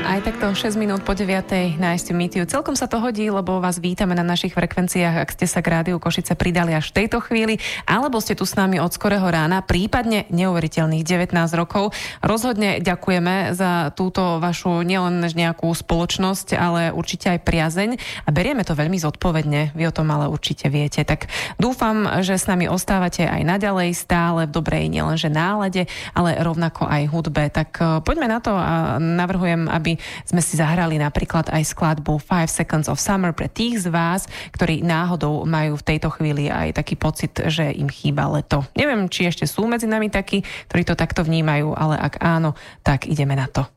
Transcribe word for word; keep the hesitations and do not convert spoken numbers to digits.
Aj takto šesť minút po deviatej Nice to meet you. Celkom sa to hodí, lebo vás vítame na našich frekvenciách, ak ste sa k Rádiu Košice pridali až v tejto chvíli, alebo ste tu s nami od skorého rána, prípadne neuveriteľných devätnásť rokov. Rozhodne ďakujeme za túto vašu nielen nejakú spoločnosť, ale určite aj priazeň a berieme to veľmi zodpovedne. Vy o tom ale určite viete. Tak dúfam, že s nami ostávate aj naďalej stále v dobrej nielenže nálade, ale rovnako aj hudbe. Tak poďme na to a navrhujem, aby sme si zahrali napríklad aj skladbu Five Seconds of Summer pre tých z vás, ktorí náhodou majú v tejto chvíli aj taký pocit, že im chýba leto. Neviem, či ešte sú medzi nami takí, ktorí to takto vnímajú, ale ak áno, tak ideme na to.